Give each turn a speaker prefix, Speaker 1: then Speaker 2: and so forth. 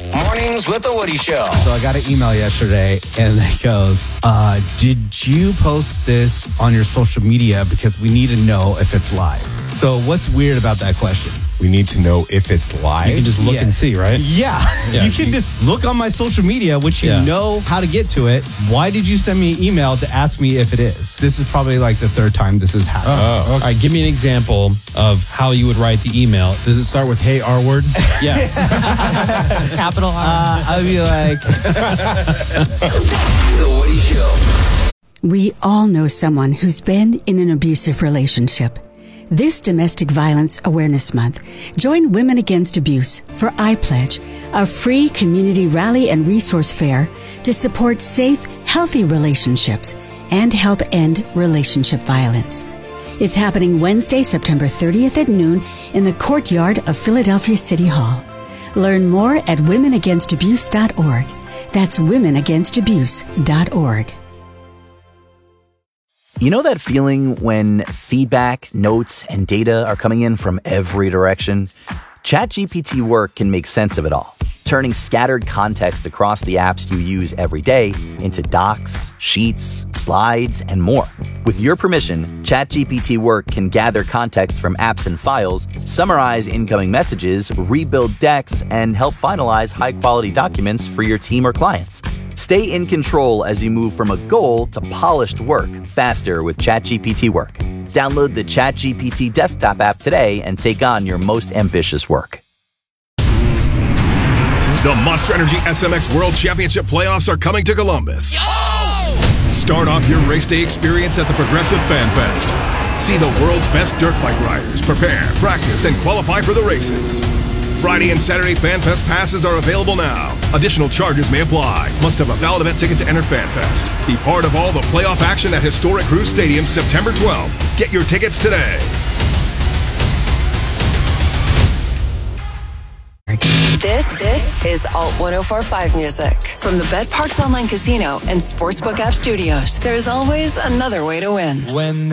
Speaker 1: Mornings with the Woody Show.
Speaker 2: So I got an email yesterday and it goes, did you post this on your social media because we need to know if it's live? So what's weird about that question?
Speaker 3: We need to know if it's live.
Speaker 4: You can just look and see, right?
Speaker 2: Yeah. You can just look on my social media, which you know how to get to it. Why did you send me an email to ask me if it is? This is probably like the third time this has happened.
Speaker 4: All right, give me an example of how you would write the email.
Speaker 3: Does it start with, hey, R word?
Speaker 4: Yeah.
Speaker 5: Capital R.
Speaker 2: I'd be like...
Speaker 1: The Woody Show.
Speaker 6: We all know someone who's been in an abusive relationship. This Domestic Violence Awareness Month, join Women Against Abuse for iPledge, a free community rally and resource fair to support safe, healthy relationships and help end relationship violence. It's happening Wednesday, September 30th at noon in the courtyard of Philadelphia City Hall. Learn more at womenagainstabuse.org. That's womenagainstabuse.org.
Speaker 7: You know that feeling when feedback, notes, and data are coming in from every direction? ChatGPT Work can make sense of it all, turning scattered context across the apps you use every day into docs, sheets, slides, and more. With your permission, ChatGPT Work can gather context from apps and files, summarize incoming messages, rebuild decks, and help finalize high-quality documents for your team or clients. Stay in control as you move from a goal to polished work faster with ChatGPT Work. Download the ChatGPT desktop app today and take on your most ambitious work.
Speaker 8: The Monster Energy SMX World Championship playoffs are coming to Columbus. Start off your race day experience at the Progressive Fan Fest. See the world's best dirt bike riders prepare, practice, and qualify for the races. Friday and Saturday Fan Fest passes are available now. Additional charges may apply. Must have a valid event ticket to enter Fan Fest. Be part of all the playoff action at historic Cruise Stadium September 12th. Get your tickets today.
Speaker 9: This is Alt 1045 music from the Bet Parks Online Casino and Sportsbook app studios. There's always another way to win.